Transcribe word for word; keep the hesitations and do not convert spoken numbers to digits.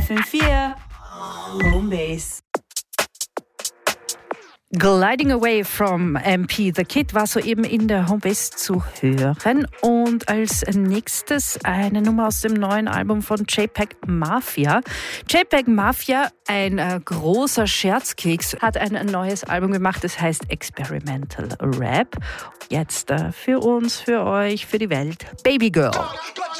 F M vier Homebase. Gliding Away from M P The Kid war soeben in der Homebase zu hören. Und als nächstes eine Nummer aus dem neuen Album von JPEG Mafia. JPEG Mafia, ein äh, großer Scherzkeks, hat ein neues Album gemacht, das heißt Experimental Rap. Jetzt äh, für uns, für euch, für die Welt, Baby Girl.